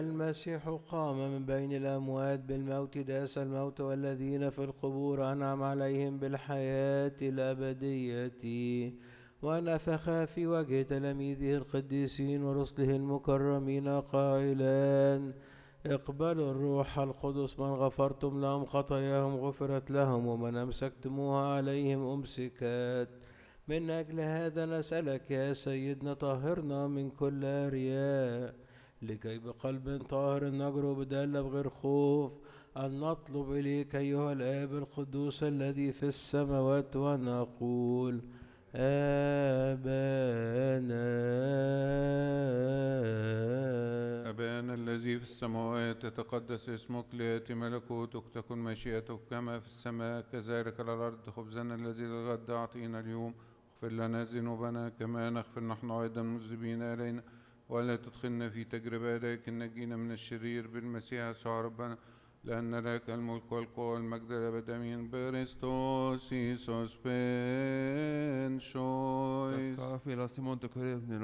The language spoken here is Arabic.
المسيح قام من بين الأموات بالموت داس الموت، والذين في القبور أنعم عليهم بالحياة الأبدية، ونفخ في وجه تلاميذه القديسين ورسله المكرمين قائلا: اقبلوا الروح القدس، من غفرتم لهم خطاياهم غفرت لهم، ومن أمسكتموها عليهم أمسكت. من أجل هذا نسألك يا سيدنا طهرنا من كل رياء، لكي بقلب طاهر نجرؤ بدالة بغير خوف أن نطلب إليك أيها الآب القدوس الذي في السماوات، ونقول: أبانا الذي في السماوات، يتقدس اسمك، ليأتي ملكوتك، تكن مشيئتك كما في السماء كذلك على الأرض. خبزنا الذي للغد أعطينا اليوم، اغفر لنا ذنوبنا كما نغفر نحن أيضا المذنبين إلينا، ولا تدخلنا في تجربة لكن نجينا من الشرير بالمسيح يسوع ربنا، لأن لك الملك والقوة والمجد الأبد آمين. Christos Iisus ben Das shois. Kaffee, lass die Munde